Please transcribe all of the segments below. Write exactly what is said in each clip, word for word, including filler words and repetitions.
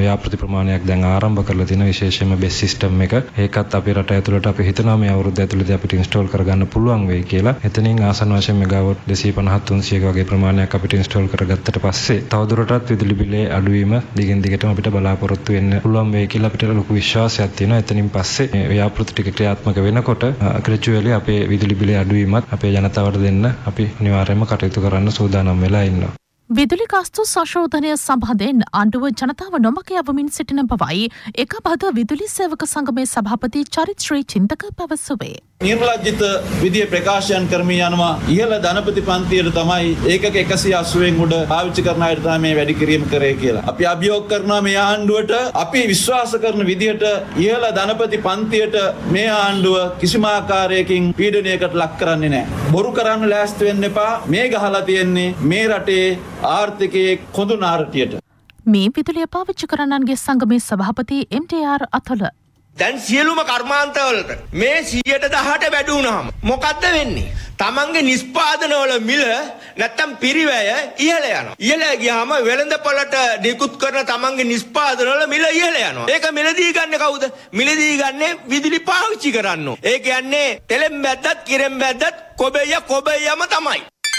ව්‍යාපෘති ප්‍රමාණයක් දැන් ආරම්භ කරලා තියෙන විශේෂයෙන්ම බෙස් සිස්ටම් එක. ඒකත් අපේ රට ඇතුළට අපි හිතනවා මේ අවුරුද්ද ඇතුළතදී අපිට ඉන්ස්ටෝල් කරගන්න පුළුවන් වෙයි කියලා. එතනින් ආසන්න වශයෙන් මෙගාවොට් දෙසිය පනහක් තුන්සියක වගේ ප්‍රමාණයක් අපිට ඉන්ස්ටෝල් කරගත්තට පස්සේ තවදුරටත් විදුලි බිලේ අඩුවීම දිගින් දිගටම අපිට බලාපොරොත්තු වෙන්න පුළුවන් වෙයි කියලා අපිට ලොකු විශ්වාසයක් තියෙනවා. එතනින් පස්සේ මේ ව්‍යාපෘති ටික ක්‍රියාත්මක වෙනකොට ග්‍රැජුවලි අපේ විදුලි බිලේ අඩුවීමත් අපේ ජනතාවට දෙන්න අපි අනිවාර්යයෙන්ම කටයුතු කරන්න සූදානම් වෙලා ඉන්නවා. විදුලි ගාස්තු සංශෝධනය සම්බන්ධයෙන් ආණ්ඩුව ජනතාව නොමග යවමින් සිටින බවයි ඒකබද්ධ විදුලි සේවක සංගමේ සභාපති චරිත් ශ්‍රී චින්තක පැවසුවේ. නිර්ලජ්ජිත විදිය ප්‍රකාශයන් කරමින් යනවා ඉහළ ධනපති පන්තියට තමයි ඒකක එකසිය අසූවෙන් උඩ පාවිච්චි කරන අයට තමයි මේ වැඩි කිරීම කරේ කියලා. අපි අභියෝග කරනවා මේ ආණ්ඩුවට අපි විශ්වාස කරන විදියට ඉහළ ධනපති පන්තියට මේ ආණ්ඩුව කිසිම ආකාරයකින් පීඩනයකට ලක් කරන්නේ නැහැ. බොරු කරන්න ලෑස්ති වෙන්න එපා. මේ ගහලා තියෙන්නේ මේ රටේ ආර්ථිකයේ කොඳු නාරටියට. මේ විදුලිය පාවිච්චි කරන්නන්ගේ සංගමේ සභාපති එම් ටී ආර් අතොල දැන් සියලුම කර්මාන්තවලට මේ සියයට දහට වැඩි වුණාම මොකද්ද වෙන්නේ? තමන්ගේ නිෂ්පාදනවල මිල නැත්තම් පිරිවැය ඉහළ යනවා. ඉහළ ගියාම වෙළඳපොළට නිකුත් කරන තමන්ගේ නිෂ්පාදනවල මිල ඉහළ යනවා. ඒක මිලදී ගන්න කවුද? මිලදී ගන්නේ විදුලි පාවිච්චි කරන්නෝ. ඒ කියන්නේ තෙලෙන් බැද්දත් කිරෙන් බැද්දත් කොබෙය කොබෙයම තමයි.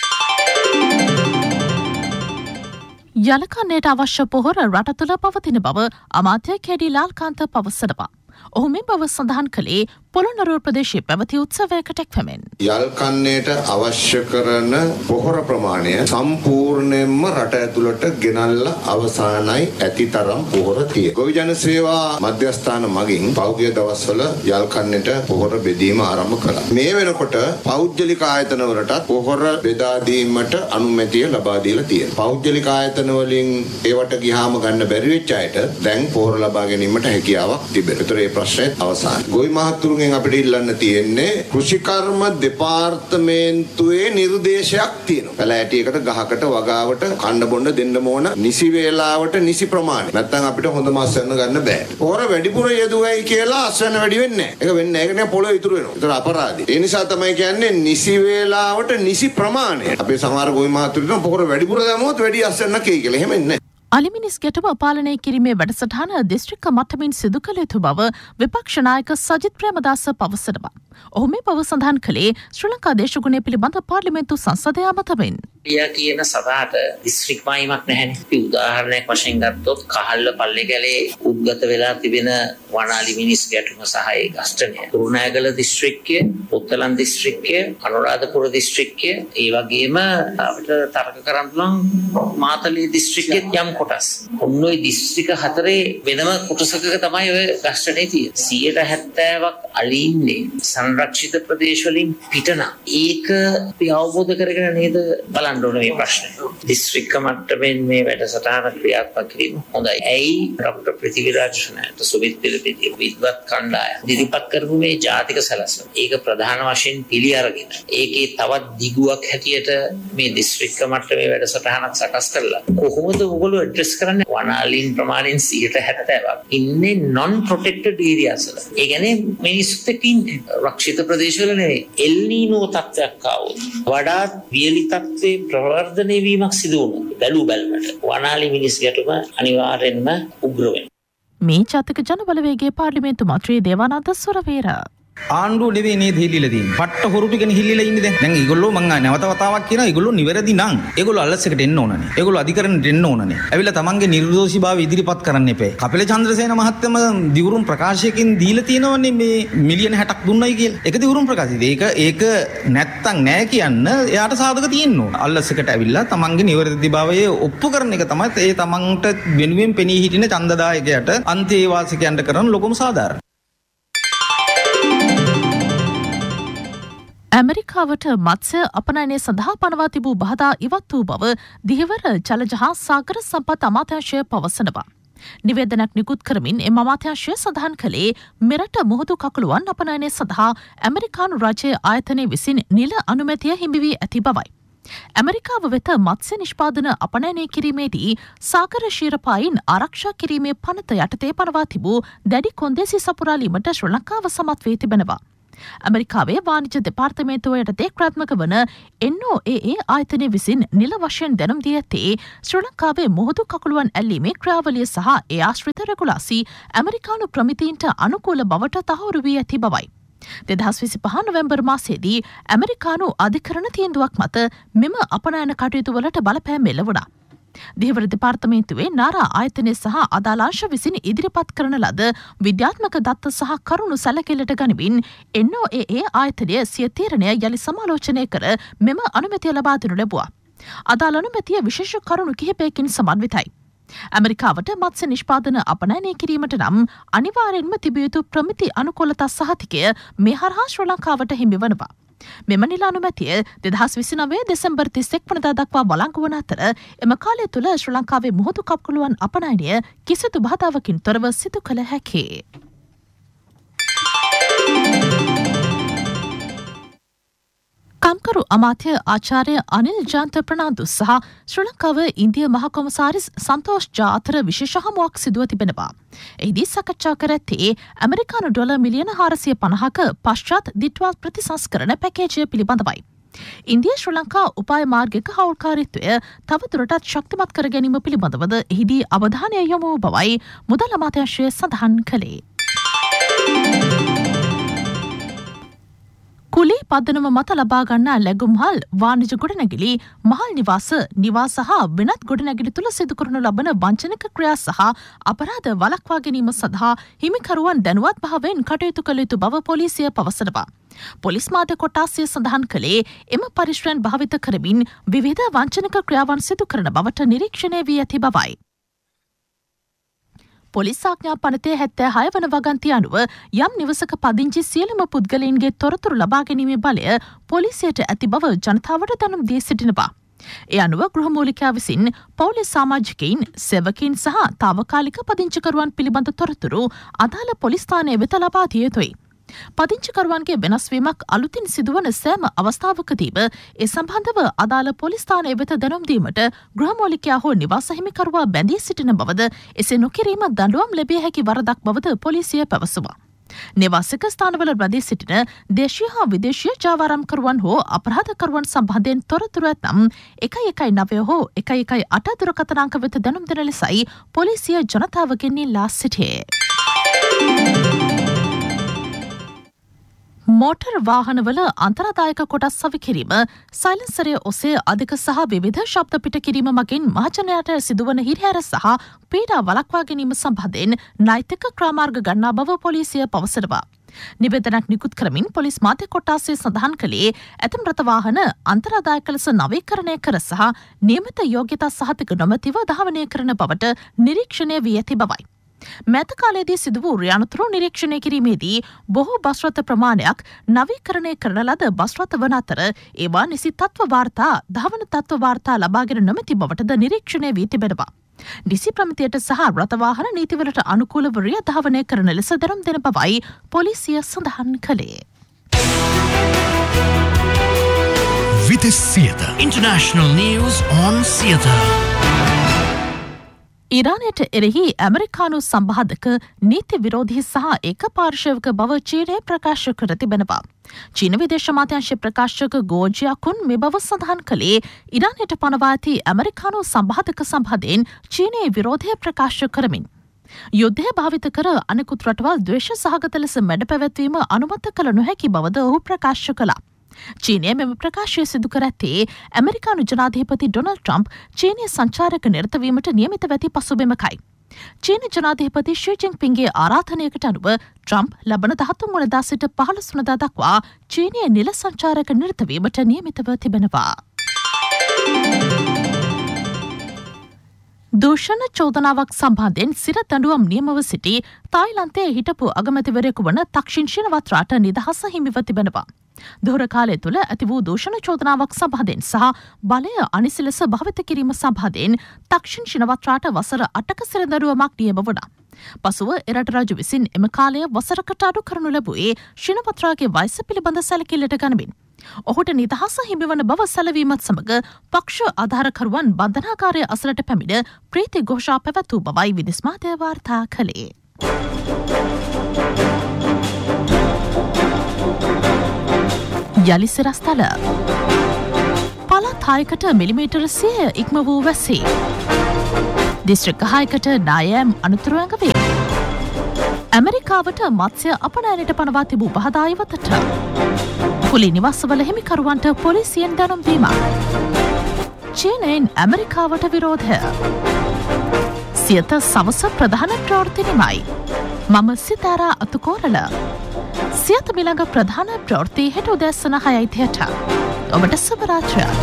යලකන්නේට අවශ්‍ය පොහොර රට තුළ පවතින බව අමාත්‍ය කේඩී ලාල්කාන්ත පවසනවා. ඔහු මේ බව සඳහන් කළේ පොළොන්නරුව ප්‍රදේශයේ පැවති උත්සවයකට එක්වමින්. යල්කන්නේට අවශ්‍ය කරන පොහොර ප්‍රමාණය සම්පූර්ණයෙන්ම රට ඇතුළට ගෙනල්ලා අවසానයි ඇතිතරම් පොහොර තියෙනවා. ගොවි ජන සේවා මධ්‍යස්ථාන මගින් පෞද්ගලික දවස්වල යල්කන්නේට පොහොර බෙදීම ආරම්භ කළා. මේ වෙනකොට පෞද්ගලික ආයතන වලටත් පොහොර බෙදා දීමට අනුමැතිය ලබා දීලා තියෙනවා. පෞද්ගලික ආයතන වලින් ඒවට ගියාම ගන්න බැරි වෙච්ච අයට දැන් පොහොර ලබා ගැනීමට හැකියාවක් තිබෙනවා. ඒතර මේ ප්‍රශ්නේ අවසන්. ගොවි මහතුරුන්ගෙන් අපිට ඉල්ලන්න තියෙන්නේ කෘෂිකර්ම දෙපාර්තමේන්තුවේ නිර්දේශයක් තියෙනවා. පැලෑටියකට ගහකට වගාවට කණ්ඩ බොණ්ඩ දෙන්න ඕන නිසි වේලාවට නිසි ප්‍රමාණය. නැත්නම් අපිට හොඳ මාස් වෙන ගන්න බෑ. පොහොර වැඩිපුර යෙදුවයි කියලා අස්වැන්න වැඩි වෙන්නේ නැහැ. ඒක වෙන්නේ නැහැ. ඒක නේ පොළොව ඉතුරු වෙනවා. ඒතර අපරාධي. ඒ නිසා තමයි කියන්නේ නිසි වේලාවට නිසි ප්‍රමාණය. අපේ සමහර ගොවි මහතුරුන් පොහොර වැඩිපුර දැමුවොත් වැඩි අස්වැන්න කේ කියලා. එහෙම ඉන්නේ. අලිමිනිස් ගැටුම පාලනය කිරීමේ වැඩසටහන දිස්ත්‍රික්ක මට්ටමින් සිදු කළ යුතු බව විපක්ෂ නායක සජිත් ප්‍රේමදාස පවසනවා. ඔහු මේ බව සඳහන් කළේ ශ්‍රී ලංකා දේශගුණය පිළිබඳ පාර්ලිමේන්තු සංසදය අමතමින්. පියා කියන සභාවට දිස්ත්‍රික් මායිමක් නැහැනේ. අපි උදාහරණයක් වශයෙන් ගත්තොත් කහල්ල පල්ලේගැලේ උද්ගත වෙලා තිබෙන වනාලි මිනිස් ගැටුම සහ ඒ ගස්ඨනය. කුරුණෑගල දිස්ත්‍රික්කය, පුත්තලම් දිස්ත්‍රික්කය, අනුරාධපුර දිස්ත්‍රික්කය, ඒ වගේම අපිට තර්ක කරන්න පුළුවන් මාතලේ දිස්ත්‍රික්කයේ යම් කොටස්. ඔන්නෝයි දිස්ත්‍රික්ක හතරේ වෙනම කොටසක තමයි ඔය ගස්ඨනේ තියෙන්නේ. සියයට හැත්තෑවක් අලි ඉන්නේ සංරක්ෂිත ප්‍රදේශ වලින් පිටන. ඒක අපි අවබෝධ කරගෙන නේද බලන්න ඕනේ මේ ප්‍රශ්නේ. දිස්ත්‍රික්ක මට්ටමින් මේ වැඩසටහන ක්‍රියාත්මක කිරීම හොඳයි. ඇයි ડોક્ટર පෘථිවිරාජ් ශනායත සුවිත් පිළිපෙති විද්වත් කණ්ඩායම ඉදිරිපත් කරපු මේ ජාතික සැලැස්ම. ඒක ප්‍රධාන වශයෙන් පිළි අරගෙන ඒකේ තවත් දිගුවක් හැටියට මේ දිස්ත්‍රික්ක මට්ටමේ වැඩසටහනක් සකස් කරලා කොහොමද ඔයගොල්ලෝ ඇඩ්‍රස් කරන්නේ? වනාලීන් ප්‍රමාණයෙන් සියයට හැත්තෑවක් ඉන්නේ non protected areas වල. ඒ කියන්නේ මිනිස්සුත් එක්ක ඉන්නේ රක්ෂිත ප්‍රදේශවල නෙවෙයි. එල් නීනෝ තත්ත්වයක් ආවොත් වඩාත් වියලි තත්ත්වයේ ප්‍රවර්ධනය වීමක් සිදු වුණා. බැලු බැලමට වනාලි මිනිස් ගැටුම අනිවාර්යෙන්ම උග්‍ර වෙනවා. මේ ජාතික ජනබලවේගයේ පාර්ලිමේන්තු මන්ත්‍රී දේවානන්ද සොරවේර ආණ්ඩුව නෙවෙයි නේද හිල්ලිලා තියෙන්නේ. පට්ට හොරු ටිකනේ හිල්ලිලා ඉන්නේ දැන්. දැන් ඒගොල්ලෝ මං නැවත වතාවක් කියනවා ඒගොල්ලෝ නිවැරදි නම් ඒගොල්ලෝ අල්ලස් එකට එන්න ඕනනේ. ඒගොල්ලෝ අධිකරණයට එන්න ඕනනේ. ඇවිල්ලා තමන්ගේ නිර්දෝෂීභාවය ඉදිරිපත් කරන්න එපේ. කපිල චන්ද්‍රසේන මහත්මයා දිවුරුම් ප්‍රකාශයකින් දීලා තියෙනවනේ මේ මිලියන හැටක් දුන්නයි කියලා. ඒක දිවුරුම් ප්‍රකාශය. ඒක ඒක නැත්තම් නෑ කියන්න එයාට සාධක තියෙන්න ඕන. අල්ලස් එකට ඇවිල්ලා තමන්ගේ නිවැරදිභාවය ඔප්පු කරන එක තමයි ඒ තමන්ට වෙනුවෙන් පෙනී හිටින ඡන්දදායකයාට අන්තේවාසිකයන්ට කරන ලොකුම සාධාරණ. ඇමරිකාවට මත්ස්‍ය අපනයනය සඳහා පනවා තිබූ බාධා ඉවත් වූ බව දිහිවර ජලජ හා සාගර සම්පත් අමාත්‍යාංශය පවසනවා. නිවේදනයක් නිකුත් කරමින් එම අමාත්‍යාංශය සඳහන් කළේ මෙරට මුහුදු කකුළුවන් අපනයනය සඳහා ඇමරිකානු රජයේ ආයතනය විසින් නිල අනුමැතිය හිමි වී ඇති බවයි. ඇමරිකාව වෙත මත්ස්‍ය නිෂ්පාදන අපනයනය කිරීමේදී සාගර ශීරපායින් ආරක්ෂා කිරීමේ පනත යටතේ පනවා තිබූ දැඩි කොන්දේසි සපුරාලීමට ශ්‍රී ලංකාව සමත් වී තිබෙනවා. ඇමරිකාවේ වාණිජ්‍ය දෙපාර්තමේන්තුව යටතේ ක්‍රියාත්මක වන එන් ඕ ඒ ඒ ආයතනය විසින් නිල වශයෙන් දැනුම් දී ඇත්තේ ශ්‍රී ලංකාවේ මුහුදු කකුළුවන් ඇල්ලීමේ ක්‍රියාවලිය සහ ඒ ආශ්‍රිත රෙගුලාසි ඇමරිකානු ප්‍රමිතීන්ට අනුකූල බවට තහවුරු වී ඇති බවයි. දෙදහස් විසිපහ නොවැම්බර් මාසයේදී ඇමරිකානු අධිකරණ තීන්දුවක් මත මෙම අපනයන කටයුතු වලට බලපෑම් එල්ල වුණා. දෙහිවර දෙපාර්තමේන්තුවේ නාරා ආයතනය සහ අදාළ අංශ විසින් ඉදිරිපත් කරන ලද විද්‍යාත්මක දත්ත සහ කරුණු සැලකිල්ලට ගනිමින් එන් ඕ ඒ ඒ ආයතනය සිය තීරණය යලි සමාලෝචනය කර මෙම අනුමැතිය ලබා දෙනු ලැබුවා. අදාළ අනුමැතිය විශේෂ කරුණු කිහිපයකින් සමන්විතයි. ඇමරිකාවට මත්ස්‍ය නිෂ්පාදන අපනයනය කිරීමට නම් අනිවාර්යෙන්ම තිබිය යුතු ප්‍රමිති අනුකූලතා සහතිකය මේ හරහා ශ්‍රී ලංකාවට හිමි වනවා. මෙම නිල අනුමැතිය දෙදහස් විසිනවය දෙසැම්බර් තිස් එක් වනදා දක්වා වළංගු වන අතර එම කාලය තුළ ශ්‍රී ලංකාවේ මුහුදු කප්කුළුවන් අපනයනය කිසිදු බාධාවකින් තොරව සිදු කළ හැකි. කම්කරු අමාත්‍ය ආචාර්ය අනිල් ජාන්ත ප්‍රනාන්දු සහ ශ්‍රී ලංකාව ඉන්දිය මහ කොමසාරිස් සන්තෝෂ් ජා අතර විශේෂ හමුවක් සිදුව තිබෙනවා. එහිදී සාකච්ඡා කර ඇත්තේ ඇමරිකානු ඩොලර් මිලියන හාරසිය පනහක පශ්චාත් දිට්වා ප්‍රතිසංස්කරණ පැකේජය පිළිබඳවයි. ඉන්දිය ශ්‍රී ලංකා උපාය මාර්ගික හවුල්කාරීත්වය තවදුරටත් ශක්තිමත් කර ගැනීම පිළිබඳවද එහිදී අවධානය යොමු වූ බවයි මුදල් අමාත්‍යාංශය සඳහන් කළේ. කුලී පදනම මත ලබා ගන්නා ලැබුම්හල් වාණිජ ගොඩනැගිලි මහල් නිවාස නිවාස සහ වෙනත් ගොඩනැගිලි තුළ සිදු කරනු ලබන වංචනික ක්‍රියා සහ අපරාධ වළක්වා ගැනීම සඳහා හිමිකරුවන් දැනුවත් භාවයෙන් කටයුතු කළ යුතු බව පොලිසිය පවසනවා. පොලිස් මාධ්‍ය කොට්ටාසය සඳහන් කළේ එම පරිශ්‍රයන් භාවිත කරමින් විවිධ වංචනික ක්‍රියාවන් සිදු කරන බවට නිරීක්ෂණය වී ඇති බවයි. පොලිස් ආඥා පනතේ හැත්තෑ හය වන වගන්තිය අනුව යම් නිවසක පදිංචි සියලුම පුද්ගලයින්ගේ තොරතුරු ලබා ගැනීමේ බලය පොලිසියට ඇති බව ජනතාවට දැනුම් දී සිටිනවා. ඒ අනුව ගෘහමූලිකයා විසින් පවුලේ සමාජිකයින් සෙවකීන් සහ තාවකාලික පදිංචිකරුවන් පිළිබඳ තොරතුරු අදාළ පොලිස් ස්ථානය වෙත ලබා දිය යුතුයි. පදිංචිකරුවන්ගේ වෙනස්වීමක් අලුතින් සිදුවන සෑම අවස්ථාවකදීම ඒ සම්බන්ධව අදාළ පොලිස් ස්ථානය වෙත දැනුම් දීමට ගෘහමූලිකයා හෝ නිවාස හිමිකරුවා බැඳී සිටින බවද එසේ නොකිරීම දඬුවම් ලැබිය හැකි වරදක් බවද පොලිසිය පැවසුවා. නිවාසික ස්ථානවල රැඳී සිටින දේශීය හා විදේශීය ජාවාරම්කරුවන් හෝ අපරාධකරුවන් සම්බන්ධයෙන් තොරතුරු ඇතනම් එකයි එකයි නවය හෝ එකයි එකයි අට දුරකථන අංක වෙත දැනුම් දෙන ලෙසයි පොලිසිය ජනතාවගෙන් ඉල්ලා සිටියේ. මෝටර් වාහනවල අන්තරදායක කොටස් සවිකිරීම සයිලන්සරය ඔසේ අධික සහ විවිධ ශබ්ද පිට කිරීම මගින් මහජනයාට සිදුවන හිරිහැර සහ පීඩා වළක්වා ගැනීම සම්බන්ධයෙන් නෛතික ක්‍රමාර්ග ගන්නා බව පොලිසිය පවසනවා. නිවේදනයක් නිකුත් කරමින් පොලිස් මාධ්‍ය කොට්ටාසය සඳහන් කළේ ඇතම් රථ වාහන අන්තරදායක ලෙස නවීකරණය කර සහ නියමිත යෝග්‍යතා සහතික නොමැතිව ධාවනය කරන බවට නිරීක්ෂණය වී ඇති බවයි. මෑත කාලයේදී සිදු වූ රියානුතුරු නිරීක්ෂණය කිරීමේදී බොහෝ බස් රථ ප්‍රමාණයක් නවීකරණය කරන ලද බස් රථ වන අතර ඒවා නිසි තත්ත්ව වාර්තා ධාවන තත්ත්ව වාර්තා ලබාගෙන නොමැති බවටද නිරීක්ෂණය වී තිබෙනවා. නිසි ප්‍රමිතියට සහ රථ වාහන නීතිවලට අනුකූලව රිය ධාවනය කරන ලෙස දැනුම් දෙන බවයි පොලිසිය සඳහන් කළේ. Vites Theatre International News on Theatre. ඉරානයට එරෙහි ඇමරිකානු සම්බාධක නීති විරෝධී සහ ඒක පාර්ශවක බව චීනය ප්‍රකාශ කර තිබෙනවා. චීන විදේශ අමාත්‍යාංශ ප්‍රකාශක ගෝජියාකුන් මේ බව සඳහන් කළේ ඉරානයට පනවා ඇති ඇමරිකානු සම්බාධක සම්බන්ධයෙන් චීනයේ විරෝධය ප්‍රකාශ කරමින්. යුද්ධය භාවිත කර අනෙකුත් රටවල් ද්වේෂ සහගත ලෙස මැඩ පැවැත්වීම අනුමත කළ නොහැකි බවද ඔහු ප්‍රකාශ කළා. චීනය මෙම ප්‍රකාශය සිදු කර ඇත්තේ ඇමරිකානු ජනාධිපති ඩොනල්ඩ් ට්‍රම්ප් චීනීය සංචාරක නිරතවීමට නියමිත වැති පසුබිමකයි. චීන ජනාධිපති ෂී ජින්පින්ගේ ආරාධනයකට අනුව ට්‍රම්ප් ලබන දහතුන් වනදා සිට පහළොස් වනදා දක්වා චීනීය නිල සංචාරක නිරතවීමට නියමිතව තිබෙනවා. දූෂණ චෝදනාවක් සම්බන්ධයෙන් සිර දඬුවම් නියමව සිටි තායිලන්තයේ හිටපු අගමැතිවරයෙකු වන තක්ෂින් ශිනවත්රාට නිදහස හිමිව තිබෙනවා. දොර කාලය තුළ ඇති වූ දූෂණ චෝදනාවක් සම්බන්ධයෙන් සහ බලය අනිසි ලෙස භාවිත කිරීම සම්බන්ධයෙන් තක්ෂින් ශිනවත්රාට වසර අටක සිර දඬුවමක් නියම වුණා. පසුව එරට රජු විසින් එම කාලය වසරකට අඩු කරනු ලැබුවේ ශිනවත්රාගේ වයස පිළිබඳ සැලකිල්ලට ගනිමින්. ඔහුට නිදහස හිමිවන බව සැලවීමත් සමග පක්ෂ ආධාරකරුවන් බන්ධනාගාරය අසලට පැමිණ ප්‍රීති ഘോഷා පැවැත් වූ බවයි විදෙස් මාධ්‍ය වාර්තා කළේ. යලි සිරස්තල. පළාත් හයකට මිලිමීටර සියය ඉක්ම වූ වැසි. දිස්ත්‍රික්ක හයකට නායෑම් අනුතුරු ඇඟවේ. ඇමරිකාවට මත්ස්‍ය අපනයනයට පනවා තිබූ බහදා ඉවතට. පුලි නිවසවල හිමිකරුවන්ට පොලිසියෙන් දැනුම් දීමක්. චීනයෙන් ඇමරිකාවට විරෝධය. සියත සවස ප්‍රධාන ප්‍රවෘත්ති නිමයි. මම සිතාරා අතුකෝරල. සියත මිළඟ ප්‍රධාන ප්‍රවෘත්ති හෙට උදැස්සන හයයි තිහට. ඔබට සුබ රාත්‍රියක්.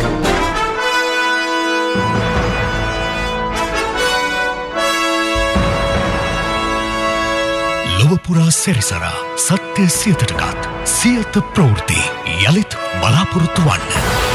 ලොවපුරා සැරිසරා සත්‍ය සියතටගත් සියත ප්‍රවෘත්ති යළිත් බලාපොරොත්තු වන්න.